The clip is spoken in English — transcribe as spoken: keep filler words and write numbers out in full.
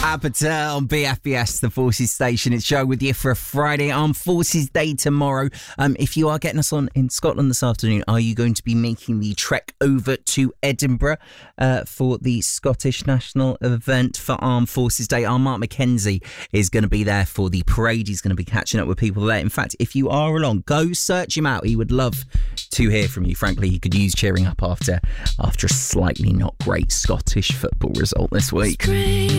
Apatow on B F B S, the Forces Station. It's Joe with you for a Friday Armed Forces Day tomorrow. Um, if you are getting us on in Scotland this afternoon, are you going to be making the trek over to Edinburgh uh, for the Scottish National event for Armed Forces Day? Our Mark Mackenzie is going to be there for the parade. He's going to be catching up with people there. In fact, if you are along, go search him out. He would love to hear from you. Frankly, he could use cheering up after after a slightly not great Scottish football result this week.